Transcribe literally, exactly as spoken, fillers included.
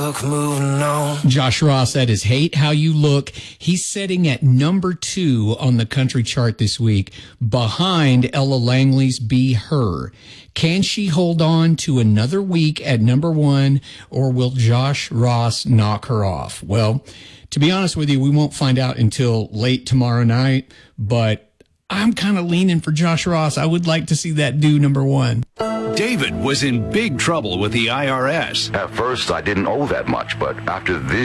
Look, moving on. Josh Ross, that is Hate How You Look. He's sitting at number two on the country chart this week, behind Ella Langley's Be Her. Can she hold on to another week at number one, or will Josh Ross knock her off? Well, to be honest with you, we won't find out until late tomorrow night, but I'm kind of leaning for Josh Ross. I would like to see that do number one. David was in big trouble with the I R S. At first, I didn't owe that much, but after this